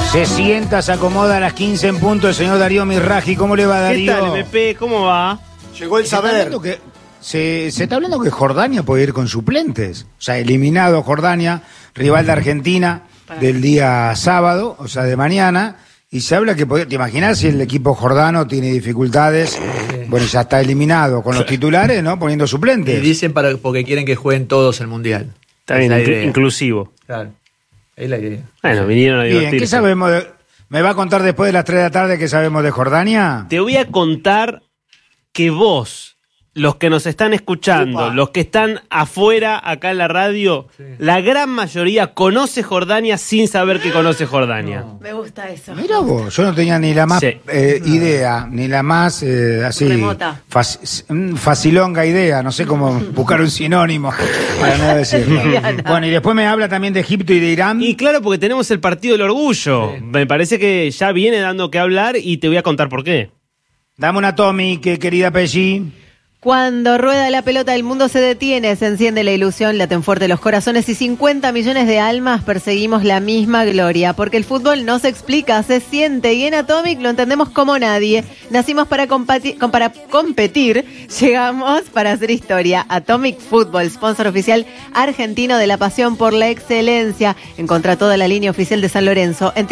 Se sienta, se acomoda a las 15 en punto el señor Darío Mirraji. ¿Cómo le va, Darío? ¿Qué tal, MP? ¿Cómo va? Llegó el saber. Se está hablando que Jordania puede ir con suplentes. O sea, eliminado Jordania, rival de Argentina del día sábado, o sea, de mañana. Y se habla que, ¿te imaginas si el equipo jordano tiene dificultades? Bueno, ya está eliminado con los titulares, ¿no? Poniendo suplentes. Y dicen porque quieren que jueguen todos el Mundial. Está bien, inclusivo. Claro. Es la idea. Bueno, vinieron a divertirse. Bien, ¿qué sabemos ¿Me va a contar después de las 3 de la tarde qué sabemos de Jordania? Te voy a contar que vos, los que nos están escuchando, los que están afuera acá en la radio, la gran mayoría conoce Jordania sin saber que conoce Jordania. No. Me gusta eso. Mira vos, yo no tenía ni la más idea, ni la más así remota. Facilonga idea, no sé cómo buscar un sinónimo para no decirlo. Bueno, y después me habla también de Egipto y de Irán. Y claro, porque tenemos el partido del orgullo. Sí. Me parece que ya viene dando que hablar y te voy a contar por qué. Dame una Tommy, querida Pelli. Cuando rueda la pelota, el mundo se detiene, se enciende la ilusión, laten fuerte los corazones y 50 millones de almas perseguimos la misma gloria. Porque el fútbol no se explica, se siente y en Atomic lo entendemos como nadie. Nacimos para competir, llegamos para hacer historia. Atomic Fútbol, sponsor oficial argentino de la pasión por la excelencia. Encontrá toda la línea oficial de San Lorenzo en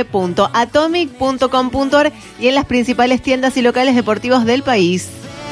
www.atomic.com.ar y en las principales tiendas y locales deportivos del país.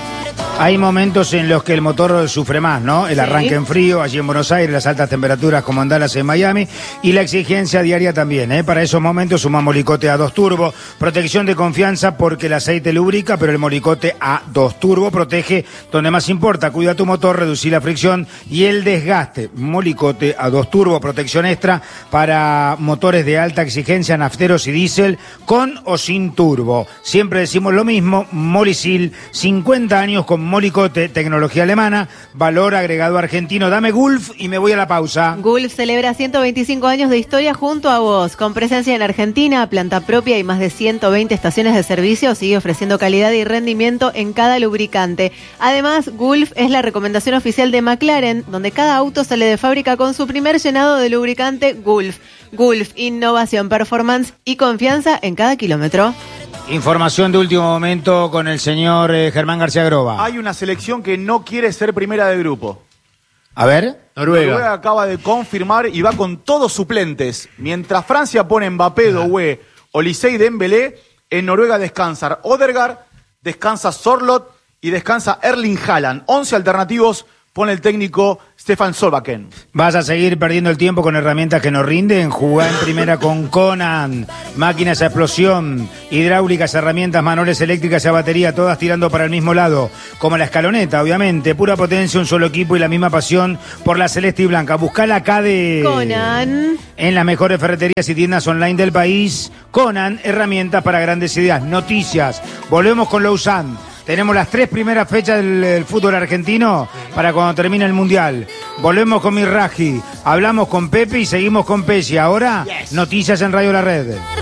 Hay momentos en los que el motor sufre más, ¿no? El arranque en frío, allí en Buenos Aires, las altas temperaturas como en Dallas, en Miami, y la exigencia diaria también, ¿eh? Para esos momentos suma Molicote A2 Turbo, protección de confianza porque el aceite lubrica, pero el Molicote A2 Turbo protege donde más importa, cuida tu motor, reducir la fricción y el desgaste. Molicote A2 Turbo, protección extra para motores de alta exigencia, nafteros y diésel, con o sin turbo. Siempre decimos lo mismo, Molisil, 50 años con Molicote, tecnología alemana, valor agregado argentino. Dame Gulf y me voy a la pausa. Gulf celebra 125 años de historia junto a vos. Con presencia en Argentina, planta propia y más de 120 estaciones de servicio, sigue ofreciendo calidad y rendimiento en cada lubricante. Además, Gulf es la recomendación oficial de McLaren, donde cada auto sale de fábrica con su primer llenado de lubricante Gulf. Gulf, innovación, performance y confianza en cada kilómetro. Información de último momento con el señor Germán García Groba. Hay una selección que no quiere ser primera de grupo. A ver. Noruega acaba de confirmar y va con todos suplentes. Mientras Francia pone Mbappé, Doué, Olise y Dembélé, en Noruega descansan Odegaard, descansa Sorloth y descansa Erling Haaland. 11 alternativos pone el técnico Stefan Solbakken. ¿Vas a seguir perdiendo el tiempo con herramientas que nos rinden? Jugá en primera con Conan. Máquinas a explosión, hidráulicas, herramientas manuales, eléctricas y a batería, todas tirando para el mismo lado. Como la escaloneta, obviamente. Pura potencia, un solo equipo y la misma pasión por la celeste y blanca. Buscala acá de Conan. En las mejores ferreterías y tiendas online del país. Conan, herramientas para grandes ideas. Noticias. Volvemos con Lausanne. Tenemos las 3 primeras fechas del fútbol argentino para cuando termine el Mundial. Volvemos con Mirraji, hablamos con Pepe y seguimos con Pesci. Ahora, noticias en Radio La Red.